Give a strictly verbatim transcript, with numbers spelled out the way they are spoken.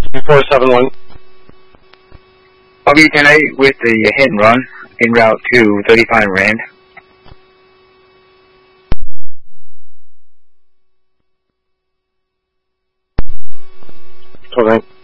four seven one. I'll be tonight with the hit and run en route to thirty-five Rand. Okay.